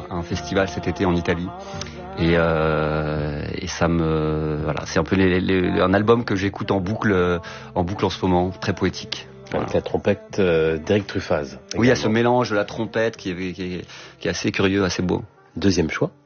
un festival cet été en Italie. Et ça c'est un peu un album que j'écoute en boucle en ce moment, très poétique. Avec la trompette d'Éric Truffaz. Oui, il y a ce mélange de la trompette qui est assez curieux, assez beau. Deuxième choix.